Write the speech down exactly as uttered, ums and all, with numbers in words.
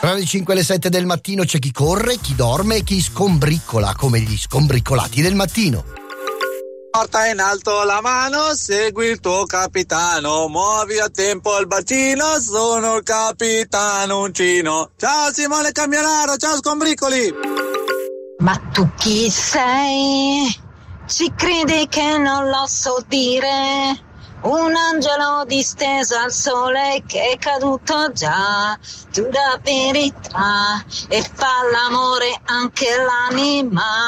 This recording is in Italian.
Tra le cinque e le sette del mattino c'è chi corre, chi dorme e chi scombriccola, come gli scombriccolati del mattino. Porta in alto la mano, segui il tuo capitano, muovi a tempo il bacino, sono il capitano Uncino. Ciao Simone Camionaro, ciao scombriccoli! Ma tu chi sei? Ci credi che non lo so dire? Un angelo disteso al sole che è caduto già, tu da verità, e fa l'amore anche l'anima.